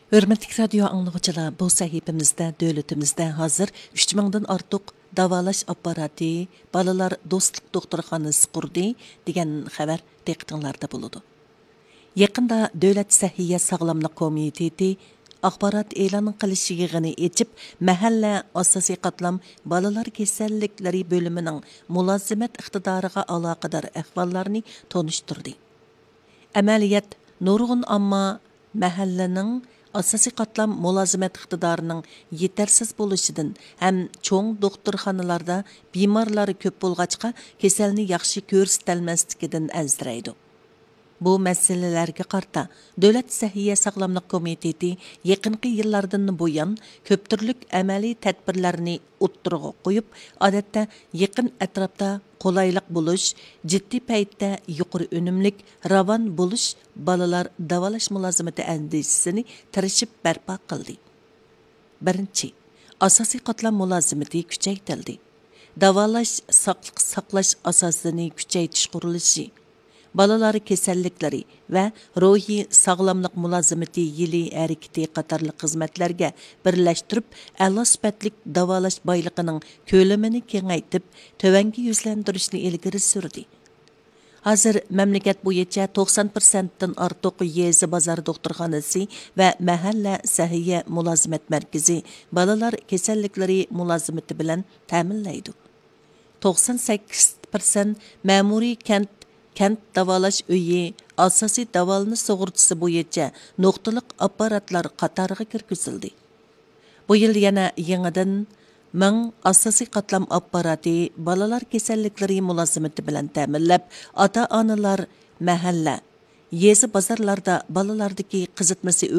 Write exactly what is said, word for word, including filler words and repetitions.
Hörmətli radio anlıqçılar, bu sahifimizdə dövlətimizdə hazır üç mingdən artıq davalash apparatı, balalar dostluq doktorxanası qurdu degan xəbər diqqətinizdə buludu. Yaqında Dövlət Səhiyyə Sağlamlıq Komiteti axbarat e'lon qilish yig'ini echib, mahalla asosiy qatlam balalar kasalliklari bo'limining mulozimat iqtidoriga aloqador ahvollarni tonishtirdi. Amaliyat nurg'un ammo mahallaning asosiy qatlam mulozimat iqtidorining yetarsiz bo'lishidan ham cho'ng doktorxonalarda bemorlar ko'p bo'lg'achqa kasalni yaxshi ko'rsatilmasligidan azdiraydi. Bu masalalarga qarta Dövlət Səhiyyə Sağlamlıq Komiteti yaqinqi yillardan buyon ko'p turlik amaliy tadbirlarni o'ttirg'a qo'yib, odatda yaqin atrofda qulaylik bo'lish, jiddiy paytda yuqori unumlik, ravon bo'lish balalar davolash mulozimati andisini tirishib barpo qildi. Birinchi, asosiy qatlam mulozimati kuchaytirildi. Davolash saqliq saqlash asosini kuchaytirish qurilishi, balalar kasalliklari va ruhiy sog'lomlik mulozimati yili harakati qatorli xizmatlarga birlashtirib, a'lo sifatli davolash boyligining ko'lamini kengaytib, tövanga yuzlantirishni ilgari surdi. Hozir mamlakat bo'yicha to'qson foizdan ortiq yezi bozor doktorxonasi va mahalla sahiyya mulozimat markazi balalar kasalliklari mulozimati bilan ta'minlaydi. to'qson sakkiz foiz ma'muriy kent Kent davolash uyi, asosiy davolanish sug'urtasi bo'yicha nuqtaliq apparatlar qatoriga kirgizildi. Bu yil yana yangidan ming asosiy qatlam apparati balalar kasalliklari mulozimati bilan ta'minlab, ota-onalar mahalla, yezi bozorlarda balalardagi qizitmasi